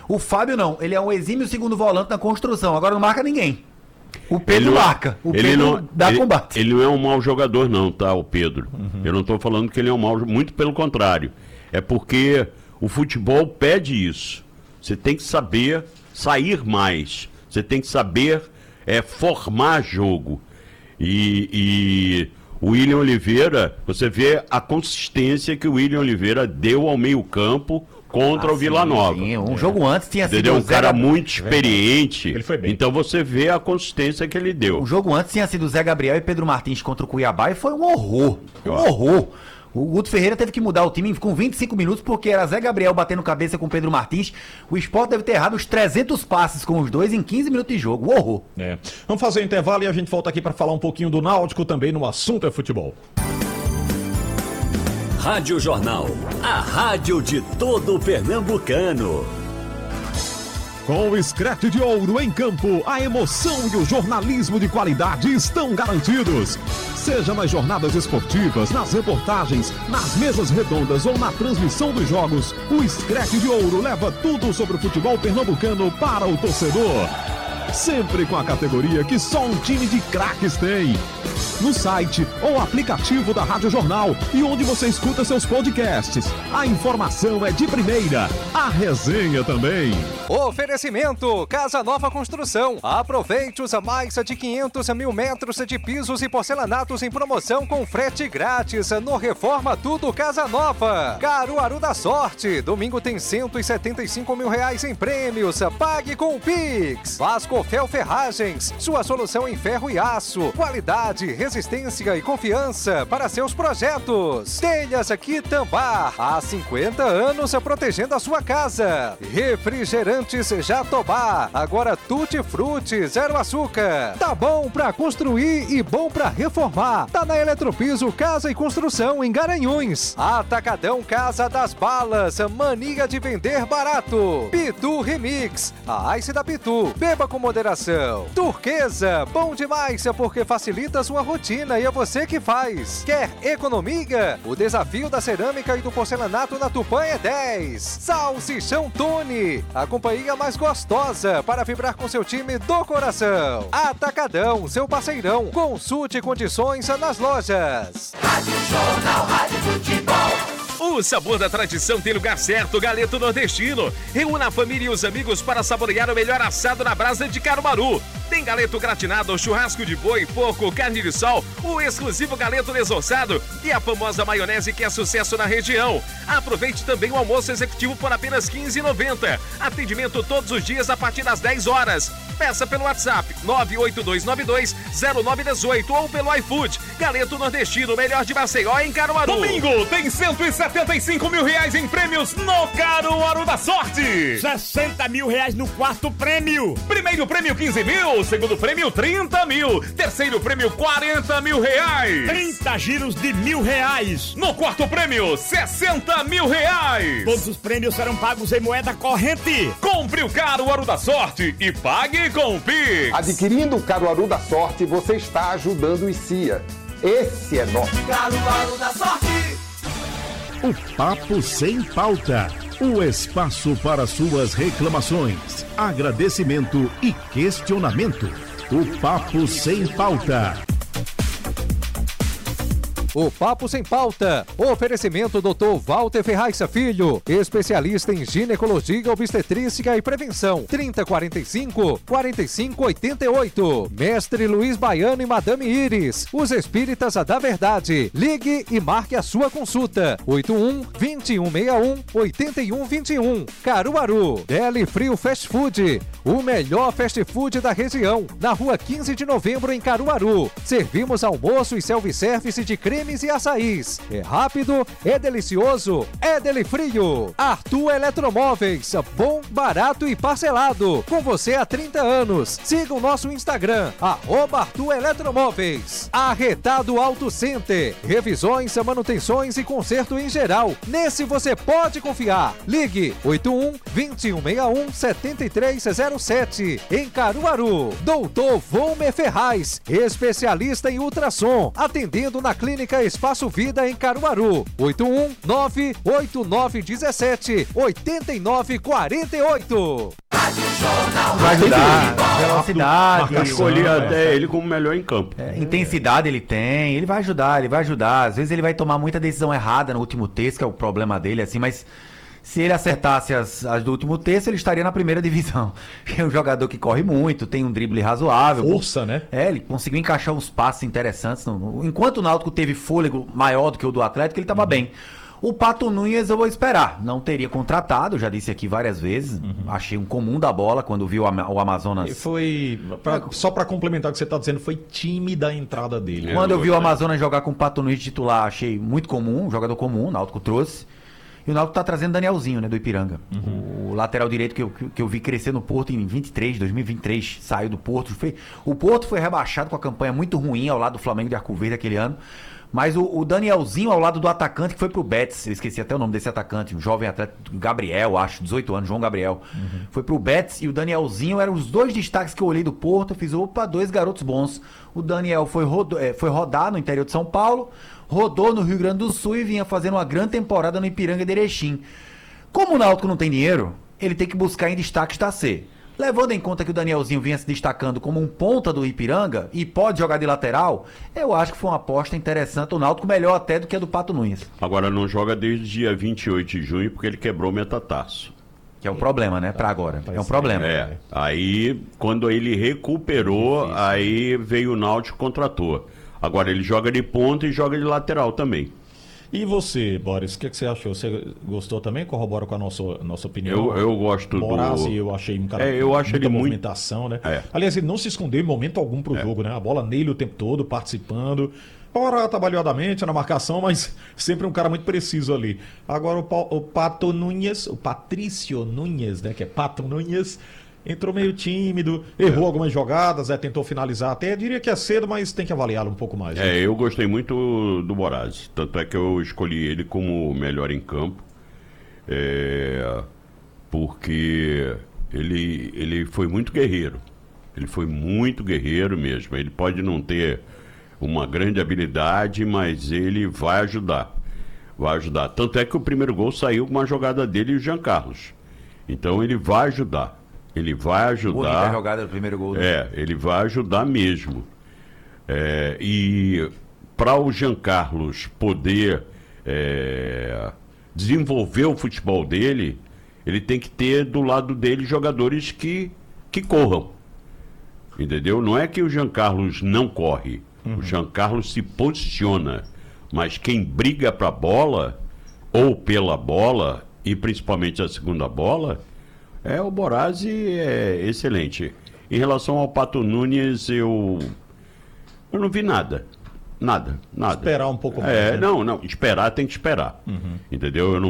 O Fábio não, ele é um exímio segundo volante na construção, agora não marca ninguém. O Pedro marca, o Pedro dá combate. Ele não é um mau jogador não, tá, o Pedro? Eu não estou falando que ele é um mau, muito pelo contrário. É porque o futebol pede isso. Você tem que saber sair mais, você tem que saber formar jogo. E o William Oliveira, você vê a consistência que o William Oliveira deu ao meio-campo contra o Vila Nova. Sim, um jogo antes tinha sido um cara muito experiente. Ele foi bem. Então você vê a consistência que ele deu. Um jogo antes tinha sido Zé Gabriel e Pedro Martins contra o Cuiabá e foi um horror. Um horror. O Guto Ferreira teve que mudar o time com 25 minutos porque era Zé Gabriel batendo cabeça com Pedro Martins. O Sport deve ter errado uns 300 passes com os dois em 15 minutos de jogo. Um horror. Vamos fazer um intervalo e a gente volta aqui para falar um pouquinho do Náutico também no assunto é futebol. Rádio Jornal, a rádio de todo pernambucano. Com o Scratch de Ouro em campo, a emoção e o jornalismo de qualidade estão garantidos. Seja nas jornadas esportivas, nas reportagens, nas mesas redondas ou na transmissão dos jogos, o Scratch de Ouro leva tudo sobre o futebol pernambucano para o torcedor. Sempre com a categoria que só um time de craques tem. No site ou aplicativo da Rádio Jornal e onde você escuta seus podcasts. A informação é de primeira, a resenha também. Oferecimento Casa Nova Construção. Aproveite os mais de 500 mil metros de pisos e porcelanatos em promoção com frete grátis no Reforma Tudo Casa Nova. Caruaru da Sorte. Domingo tem R$175 mil em prêmios. Pague com o Pix. Vasco Fel Ferragens. Sua solução em ferro e aço. Qualidade, resistência e confiança para seus projetos. Telhas Quitambá. Há 50 anos protegendo a sua casa. Refrigerantes Jatobá. Agora Tutti Frutti, zero açúcar. Tá bom pra construir e bom pra reformar. Tá na Eletropiso Casa e Construção em Garanhuns. Atacadão Casa das Balas. Mania de vender barato. Pitu Remix. A Ice da Pitu. Beba com moderação. Turquesa. Bom demais porque facilita a sua rotina e é você que faz. Quer economia? O desafio da cerâmica e do porcelanato na Tupã é 10. Salsichão Tony. A companhia mais gostosa para vibrar com seu time do coração. Atacadão, seu parceirão. Consulte condições nas lojas. Rádio Jornal, Rádio Futebol. O sabor da tradição tem lugar certo, Galeto Nordestino. Reúna a família e os amigos para saborear o melhor assado na brasa de Caruaru. Tem galeto gratinado, churrasco de boi, porco, carne de sol, o exclusivo galeto desossado e a famosa maionese que é sucesso na região. Aproveite também o almoço executivo por apenas R$ 15,90. Atendimento todos os dias a partir das 10 horas. Peça pelo WhatsApp 982920918 ou pelo iFood. Galeto Nordestino, melhor de Maceió em Caruaru. Domingo tem R$175 mil em prêmios no Caruaru da Sorte. R$60 mil no quarto prêmio. Primeiro prêmio 15 mil, segundo prêmio 30 mil, terceiro prêmio R$40 mil. 30 giros de R$1.000. No quarto prêmio, R$60 mil. Todos os prêmios serão pagos em moeda corrente. Compre o Caruaru da Sorte e pague com o Pix. Adquirindo o Caruaru da Sorte, você está ajudando o ICIA. Esse é nosso. Caruaru da Sorte. O Papo Sem Pauta. O espaço para suas reclamações, agradecimento e questionamento. O Papo Sem Pauta. O Papo Sem Pauta. Oferecimento Dr. Walter Ferraz Filho, especialista em ginecologia, obstetrícia e prevenção. 3045-4588. Mestre Luiz Baiano e Madame Iris, os espíritas da verdade. Ligue e marque a sua consulta. 81-2161-8121. Caruaru. Deli Frio Fast Food, o melhor fast food da região. Na rua 15 de novembro em Caruaru. Servimos almoço e self-service de cremes e açaís. É rápido, é delicioso, é Deli Frio. Arthur Eletromóveis, bom, barato e parcelado. Com você há 30 anos. Siga o nosso Instagram, @Arthur Eletromóveis. Arretado Auto Center. Revisões, manutenções e conserto em geral. Nesse você pode confiar. Ligue 81-2161-7307. Em Caruaru. Doutor Volmer Ferraz, especialista em ultrassom. Atendendo na Clínica Clínica Espaço Vida em Caruaru. 819-8948. Vai ajudar, velocidade. Eu escolhi até ele como melhor em campo. Intensidade ele tem, ele vai ajudar. Às vezes ele vai tomar muita decisão errada no último terço, que é o problema dele, assim, mas se ele acertasse as do último terço, ele estaria na primeira divisão. É um jogador que corre muito, tem um drible razoável. Força, né? Ele conseguiu encaixar uns passes interessantes. Enquanto o Náutico teve fôlego maior do que o do Atlético, ele estava bem. O Pato Nunes eu vou esperar. Não teria contratado, já disse aqui várias vezes. Achei um comum da bola quando viu o Amazonas. E foi, só para complementar o que você está dizendo, foi tímida a entrada dele. Quando eu vi o Amazonas jogar com o Pato Nunes titular, achei muito comum, um jogador comum, o Náutico trouxe. E o Náutico tá trazendo Danielzinho, né, do Ipiranga. O lateral direito que eu vi crescer no Porto em 2023, saiu do Porto. O Porto foi rebaixado com a campanha muito ruim ao lado do Flamengo de Arco Verde aquele ano. Mas o Danielzinho ao lado do atacante que foi pro Betis, eu esqueci até o nome desse atacante, um jovem atleta, Gabriel, acho, 18 anos, João Gabriel. Foi pro Betis e o Danielzinho eram os dois destaques que eu olhei do Porto. Eu fiz, dois garotos bons. O Daniel foi rodar no interior de São Paulo, rodou no Rio Grande do Sul e vinha fazendo uma grande temporada no Ipiranga de Erechim. Como o Náutico não tem dinheiro, ele tem que buscar em destaques da C. Levando em conta que o Danielzinho vinha se destacando como um ponta do Ipiranga e pode jogar de lateral, eu acho que foi uma aposta interessante. O Náutico melhor até do que a do Pato Nunes. Agora não joga desde dia 28 de junho porque ele quebrou o metatarso. Que é um problema, né, pra agora. É um problema. Aí quando ele recuperou, aí veio o Náutico e contratou. Agora ele joga de ponta e joga de lateral também. E você, Boris, o que você achou? Você gostou também? Corrobora com a nossa opinião? Eu gosto Moraes, eu achei um cara eu acho muita ele movimentação, né? Aliás, ele não se escondeu em momento algum pro jogo, né? A bola nele o tempo todo, participando. Ora, trabalhadamente na marcação, mas sempre um cara muito preciso ali. Agora o Pato Nunes, o Patrício Nunes, né? Que é Pato Nunes, entrou meio tímido, errou algumas jogadas, tentou finalizar até. Eu diria que é cedo, mas tem que avaliá-lo um pouco mais. Né? Eu gostei muito do Moraes. Tanto é que eu escolhi ele como melhor em campo. Porque ele foi muito guerreiro. Ele foi muito guerreiro mesmo. Ele pode não ter uma grande habilidade, mas ele vai ajudar. Vai ajudar. Tanto é que o primeiro gol saiu com uma jogada dele e o Jean Carlos. Então ele vai ajudar. Ele vai ajudar. Bonita jogada do primeiro gol. Ele vai ajudar mesmo. E para o Jean Carlos poder desenvolver o futebol dele, ele tem que ter do lado dele jogadores que corram. Entendeu? Não é que o Jean Carlos não corre. O Jean Carlos se posiciona. Mas quem briga para a bola, ou pela bola, e principalmente a segunda bola, o Borazzi é excelente. Em relação ao Pato Nunes, eu não vi nada. Nada. Esperar um pouco mais. Né? Não, esperar tem que esperar. Entendeu? Eu não